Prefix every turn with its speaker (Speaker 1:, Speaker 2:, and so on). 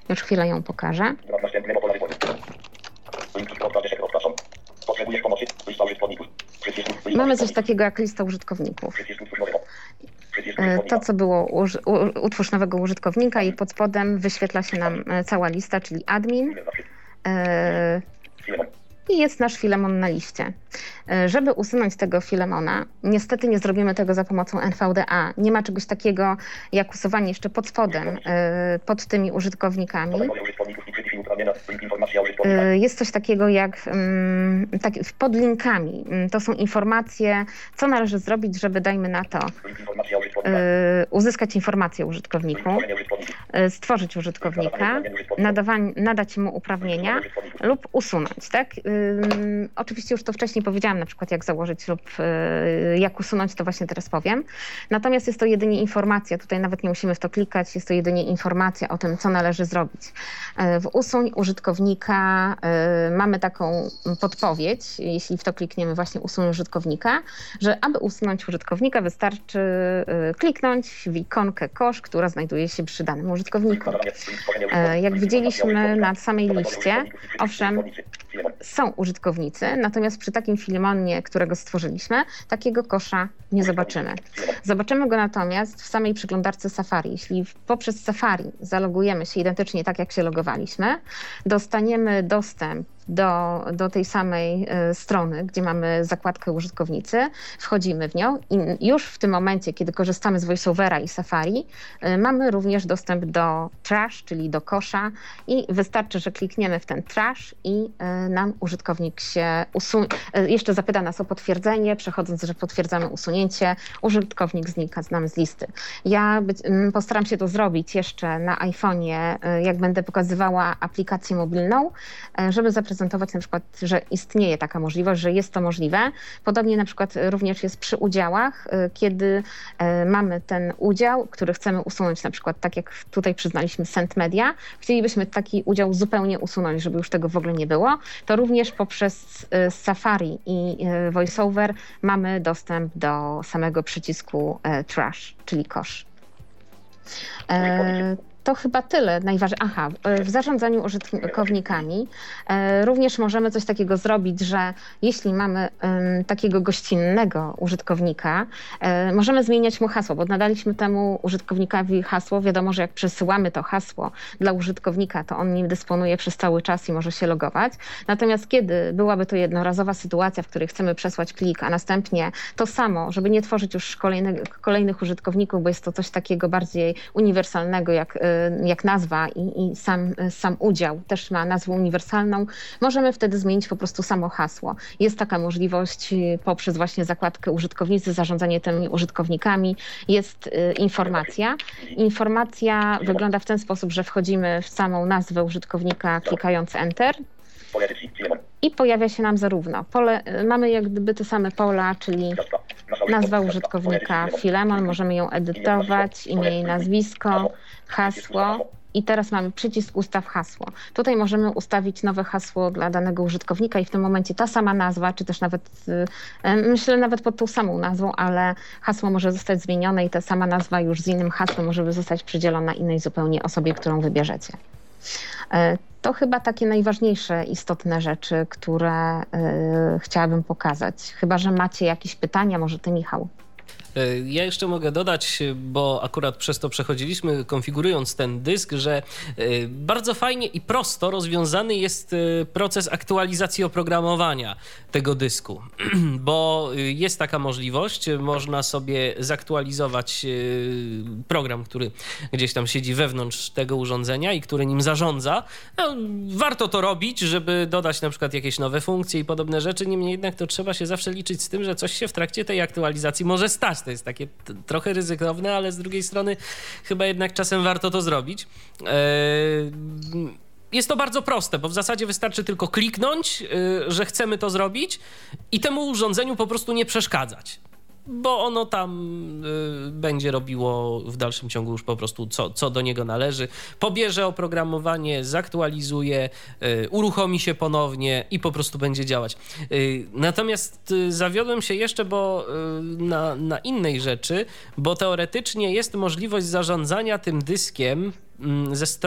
Speaker 1: Już chwilę ją pokażę. Mamy coś takiego jak lista użytkowników. To, co było utwórz nowego użytkownika i pod spodem wyświetla się nam cała lista, czyli admin. I jest nasz Filemon na liście. Żeby usunąć tego Filemona, niestety nie zrobimy tego za pomocą NVDA. Nie ma czegoś takiego jak usuwanie jeszcze pod spodem, pod tymi użytkownikami. Jest coś takiego jak pod linkami. To są informacje, co należy zrobić, żeby, dajmy na to, uzyskać informację o użytkowniku, stworzyć użytkownika, nadać mu uprawnienia lub usunąć, tak? Oczywiście już to wcześniej powiedziałam, na przykład jak założyć lub jak usunąć, to właśnie teraz powiem. Natomiast jest to jedynie informacja, tutaj nawet nie musimy w to klikać, jest to jedynie informacja o tym, co należy zrobić. W usuń użytkownika mamy taką podpowiedź, jeśli w to klikniemy właśnie usuń użytkownika, że aby usunąć użytkownika wystarczy kliknąć w ikonkę kosz, która znajduje się przy danym użytkowniku. Jak widzieliśmy na samej liście, owszem, są użytkownicy, natomiast przy takim Filemonie, którego stworzyliśmy, takiego kosza nie zobaczymy. Zobaczymy go natomiast w samej przeglądarce Safari. Jeśli poprzez Safari zalogujemy się identycznie tak, jak się logowaliśmy, dostaniemy dostęp do tej samej strony, gdzie mamy zakładkę użytkownicy, wchodzimy w nią i już w tym momencie, kiedy korzystamy z VoiceOvera i Safari, mamy również dostęp do trash, czyli do kosza i wystarczy, że klikniemy w ten trash i nam użytkownik się jeszcze zapyta nas o potwierdzenie, przechodząc, że potwierdzamy usunięcie, użytkownik znika nam z listy. Ja postaram się to zrobić jeszcze na iPhone'ie, jak będę pokazywała aplikację mobilną, żeby zaprezentować na przykład, że istnieje taka możliwość, że jest to możliwe. Podobnie na przykład również jest przy udziałach, kiedy mamy ten udział, który chcemy usunąć, na przykład tak jak tutaj przyznaliśmy Send Media, chcielibyśmy taki udział zupełnie usunąć, żeby już tego w ogóle nie było, to również poprzez Safari i VoiceOver mamy dostęp do samego przycisku Trash, czyli kosz. To chyba tyle najważniejsze. Aha, w zarządzaniu użytkownikami również możemy coś takiego zrobić, że jeśli mamy takiego gościnnego użytkownika, możemy zmieniać mu hasło, bo nadaliśmy temu użytkownikowi hasło. Wiadomo, że jak przesyłamy to hasło dla użytkownika, to on nim dysponuje przez cały czas i może się logować. Natomiast kiedy byłaby to jednorazowa sytuacja, w której chcemy przesłać plik, a następnie to samo, żeby nie tworzyć już kolejnych użytkowników, bo jest to coś takiego bardziej uniwersalnego jak nazwa i sam udział też ma nazwę uniwersalną, możemy wtedy zmienić po prostu samo hasło. Jest taka możliwość poprzez właśnie zakładkę użytkownicy, zarządzanie tymi użytkownikami. Jest informacja. Informacja wygląda w ten sposób, że wchodzimy w samą nazwę użytkownika klikając Enter i pojawia się nam zarówno mamy jak gdyby te same pola, czyli nazwa użytkownika Filemon, możemy ją edytować, imię i nazwisko, hasło i teraz mamy przycisk ustaw hasło. Tutaj możemy ustawić nowe hasło dla danego użytkownika i w tym momencie ta sama nazwa, czy też nawet, myślę nawet pod tą samą nazwą, ale hasło może zostać zmienione i ta sama nazwa już z innym hasłem może zostać przydzielona innej zupełnie osobie, którą wybierzecie. To chyba takie najważniejsze, istotne rzeczy, które chciałabym pokazać. Chyba że macie jakieś pytania, może ty, Michał?
Speaker 2: Ja jeszcze mogę dodać, bo akurat przez to przechodziliśmy, konfigurując ten dysk, że bardzo fajnie i prosto rozwiązany jest proces aktualizacji oprogramowania tego dysku, bo jest taka możliwość, można sobie zaktualizować program, który gdzieś tam siedzi wewnątrz tego urządzenia i który nim zarządza. No, warto to robić, żeby dodać na przykład jakieś nowe funkcje i podobne rzeczy, niemniej jednak to trzeba się zawsze liczyć z tym, że coś się w trakcie tej aktualizacji może stać. To jest takie trochę ryzykowne, ale z drugiej strony chyba jednak czasem warto to zrobić. Jest to bardzo proste, bo w zasadzie wystarczy tylko kliknąć, że chcemy to zrobić i temu urządzeniu po prostu nie przeszkadzać, bo ono tam będzie robiło w dalszym ciągu już po prostu co do niego należy. Pobierze oprogramowanie, zaktualizuje, uruchomi się ponownie i po prostu będzie działać. Natomiast zawiodłem się jeszcze na innej rzeczy, bo teoretycznie jest możliwość zarządzania tym dyskiem ze strony